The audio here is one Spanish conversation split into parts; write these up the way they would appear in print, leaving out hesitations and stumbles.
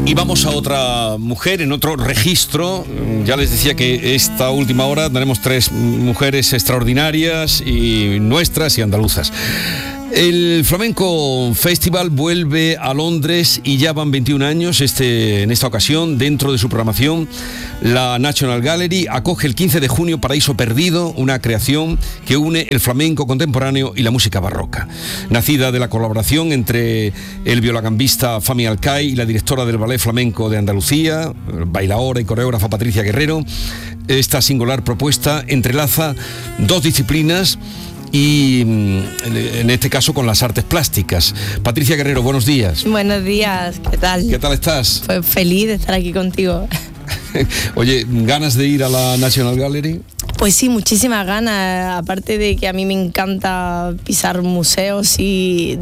Y vamos a otra mujer en otro registro. Ya les decía que esta última hora tenemos 3 mujeres extraordinarias y nuestras y andaluzas. El Flamenco Festival vuelve a Londres y ya van 21 años. En esta ocasión, dentro de su programación, la National Gallery acoge el 15 de junio Paraíso Perdido, una creación que une el flamenco contemporáneo y la música barroca. Nacida de la colaboración entre el violagambista Fami Alcai y la directora del Ballet Flamenco de Andalucía, bailaora y coreógrafa Patricia Guerrero, esta singular propuesta entrelaza 2 disciplinas y en este caso con las artes plásticas. Patricia Guerrero, buenos días. Buenos días, ¿qué tal? ¿Qué tal estás? Pues feliz de estar aquí contigo. Oye, ¿ganas de ir a la National Gallery? Pues sí, muchísimas ganas, aparte de que a mí me encanta pisar museos y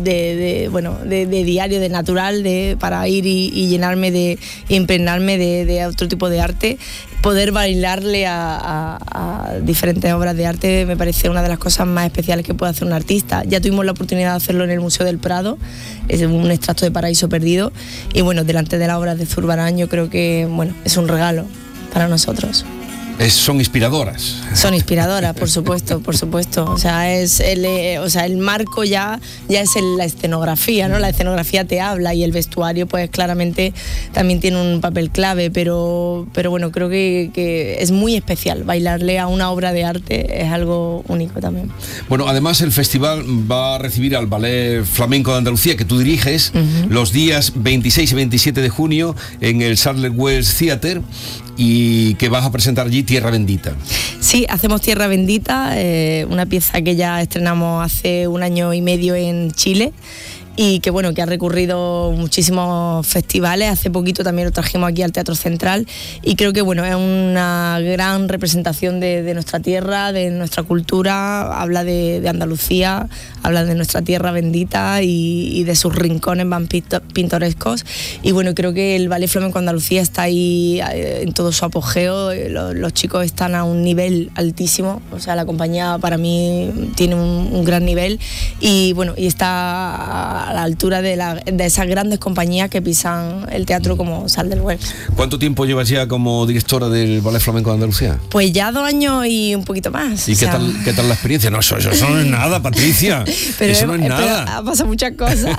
de diario, de natural, para ir y llenarme impregnarme de otro tipo de arte. Poder bailarle a diferentes obras de arte me parece una de las cosas más especiales que puede hacer un artista. Ya tuvimos la oportunidad de hacerlo en el Museo del Prado, es un extracto de Paraíso Perdido, y bueno, delante de la obra de Zurbarán yo creo que es un regalo para nosotros. Son inspiradoras. Son inspiradoras, por supuesto. O sea, el marco ya es la escenografía, ¿no? La escenografía te habla y el vestuario, pues claramente también tiene un papel clave, pero bueno, creo que es muy especial. Bailarle a una obra de arte es algo único también. Bueno, además el festival va a recibir al Ballet Flamenco de Andalucía, que tú diriges, los días 26 y 27 de junio en el Sadler's Wells Theatre, y que vas a presentar allí Tierra Bendita. Sí, hacemos Tierra Bendita, una pieza que ya estrenamos hace 1 año y medio en Chile y que ha recurrido muchísimos festivales. Hace poquito también lo trajimos aquí al Teatro Central y creo que es una gran representación de nuestra tierra, de nuestra cultura. Habla de Andalucía, habla de nuestra tierra bendita y de sus rincones más pintorescos. Y creo que el Ballet Flamenco Andalucía está ahí en todo su apogeo. Los chicos están a un nivel altísimo, o sea, la compañía para mí tiene un gran nivel y está a la altura de esas grandes compañías que pisan el teatro como Sadler's Wells. ¿Cuánto tiempo llevas ya como directora del Ballet Flamenco de Andalucía? Pues ya 2 años y un poquito más. ¿Y qué tal la experiencia? No, eso no es nada, Patricia. Pero eso no es nada. Ha pasado muchas cosas.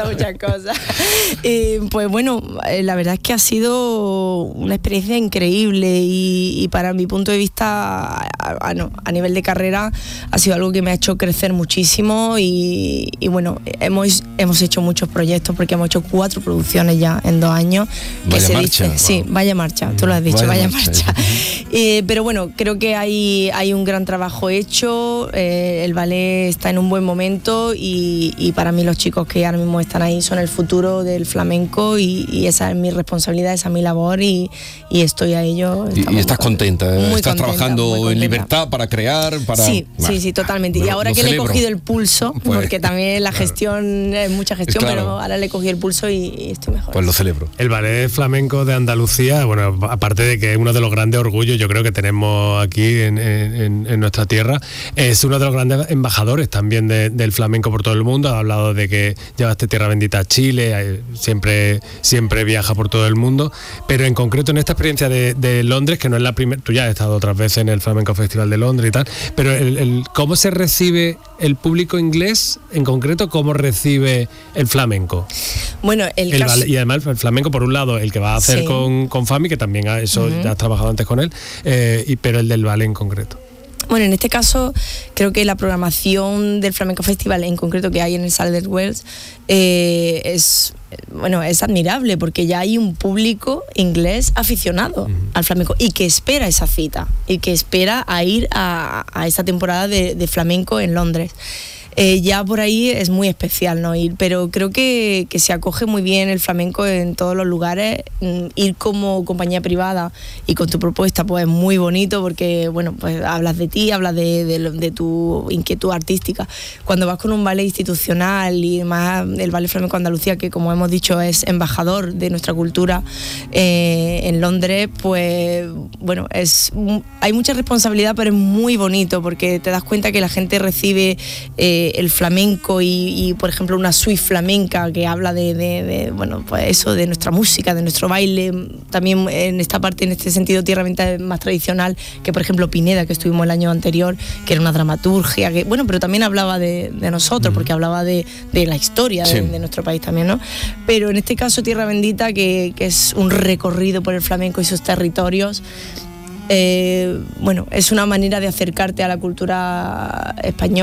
La verdad es que ha sido una experiencia increíble y para mi punto de vista, a nivel de carrera, ha sido algo que me ha hecho crecer muchísimo y hemos hecho muchos proyectos porque hemos hecho 4 producciones ya en 2 años. Vaya marcha. Sí, vaya marcha, tú lo has dicho, vaya marcha. Pero creo que hay un gran trabajo hecho, el ballet está en un buen momento y para mí los chicos que ahora mismo están ahí son el futuro del flamenco y esa es mi responsabilidad, esa es mi labor y estoy a ello. Y estás contenta, estás trabajando en libertad para crear, para... Sí, totalmente. Y ahora que le he cogido el pulso, porque también la gestión es mucha gestión, claro. Pero ahora le he cogido el pulso y estoy mejor. Pues lo celebro. El Ballet Flamenco de Andalucía, aparte de que es uno de los grandes orgullos, yo creo que tenemos aquí en nuestra tierra, es uno de los grandes embajadores también del flamenco por todo el mundo. Ha hablado de que llevaste Tierra Bendita a Chile, siempre viaja por todo el mundo, pero en concreto en esta experiencia de Londres, que no es la primera, tú ya has estado otras veces en el Flamenco Festival de Londres y tal, pero ¿cómo se recibe el público inglés, en concreto, cómo recibe el flamenco? Y además el flamenco, por un lado, el que va a hacer con Fami, que también ya has trabajado antes con él, pero el del ballet en concreto. En este caso creo que la programación del Flamenco Festival en concreto que hay en el Sadler's Wells es admirable porque ya hay un público inglés aficionado al flamenco y que espera esa cita y que espera a ir a esa temporada de flamenco en Londres. Ya por ahí es muy especial no ir, pero creo que se acoge muy bien el flamenco en todos los lugares. Ir como compañía privada y con tu propuesta pues es muy bonito porque pues hablas de ti, hablas de tu inquietud artística. Cuando vas con un ballet institucional y más el Ballet Flamenco Andalucía, que como hemos dicho es embajador de nuestra cultura en Londres, pues hay mucha responsabilidad, pero es muy bonito porque te das cuenta que la gente recibe el flamenco y por ejemplo una suite flamenca que habla de bueno, pues eso, de nuestra música, de nuestro baile. También en esta parte, en este sentido, Tierra Bendita es más tradicional que por ejemplo Pineda, que estuvimos el año anterior, que era una dramaturgia, que bueno, pero también hablaba de nosotros, porque hablaba de la historia de nuestro país también, ¿no? Pero en este caso Tierra Bendita, que es un recorrido por el flamenco y sus territorios, bueno, es una manera de acercarte a la cultura española